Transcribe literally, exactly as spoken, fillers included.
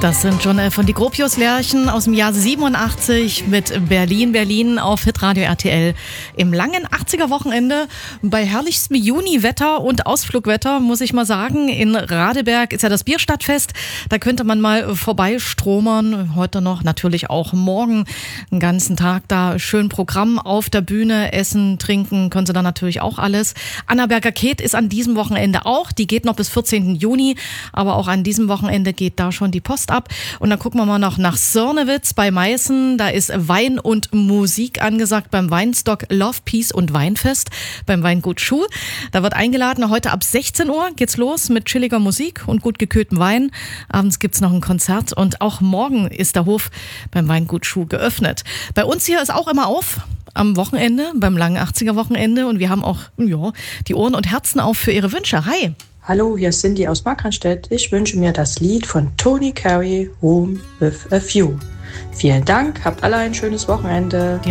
Das sind John F. und die Gropius-Lerchen aus dem Jahr siebenundachtzig mit Berlin, Berlin auf Hitradio R T L im langen achtziger-Wochenende bei herrlichstem Juniwetter und Ausflugwetter, muss ich mal sagen. In Radeberg ist ja das Bierstadtfest. Da könnte man mal vorbeistromern. Heute noch, natürlich auch morgen, den ganzen Tag da schön Programm auf der Bühne. Essen, trinken, können Sie da natürlich auch alles. Annaberger Ket ist an diesem Wochenende auch. Die geht noch bis vierzehnten Juni, aber auch an diesem Wochenende geht da schon die Post ab. Und dann gucken wir mal noch nach Sörnewitz bei Meißen. Da ist Wein und Musik angesagt beim Weinstock Love, Peace und Weinfest beim Weingut Schuh. Da wird eingeladen, heute ab sechzehn Uhr geht's los mit chilliger Musik und gut gekühltem Wein. Abends gibt's noch ein Konzert und auch morgen ist der Hof beim Weingut Schuh geöffnet. Bei uns hier ist auch immer auf am Wochenende, beim langen achtziger-Wochenende, und wir haben auch ja, die Ohren und Herzen auf für Ihre Wünsche. Hi! Hallo, hier ist Cindy aus Markranstädt. Ich wünsche mir das Lied von Tony Carey, Home with a View. Vielen Dank, habt alle ein schönes Wochenende. Ja.